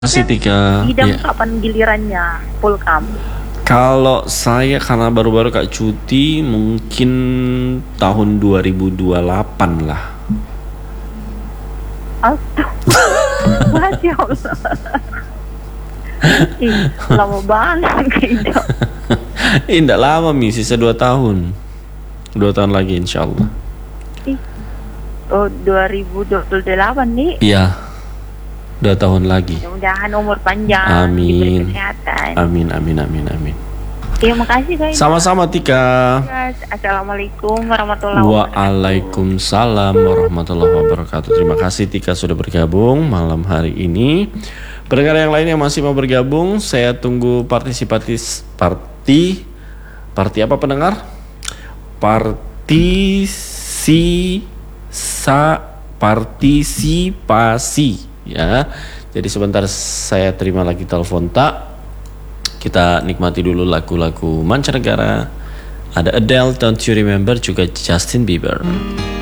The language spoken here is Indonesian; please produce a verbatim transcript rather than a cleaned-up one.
Masih tiga. Bidang Ya. kapan gilirannya full kamu? Kalau saya karena baru-baru kak cuti mungkin tahun dua ribu dua puluh delapan lah. Astagfirullah, ya Allah. Ih, lama banget kayaknya. Tidak lama Mi, sisa dua tahun. Dua tahun lagi insya Allah. Ih, oh dua ribu dua puluh delapan nih. Iya, dua tahun lagi. Mudah-mudahan umur panjang, diberi Amin. kesehatan. Amin, amin, amin, amin. Terima kasih guys. Sama-sama Tika. Assalamualaikum warahmatullahi wabarakatuh. Waalaikumsalam warahmatullahi wabarakatuh. Terima kasih Tika sudah bergabung malam hari ini. Pendengar yang lain yang masih mau bergabung, saya tunggu partisipatis parti parti apa pendengar? Partisi sa partisipasi ya. Jadi sebentar saya terima lagi telepon tak. Kita nikmati dulu lagu-lagu mancanegara. Ada Adele, Don't You Remember, juga Justin Bieber.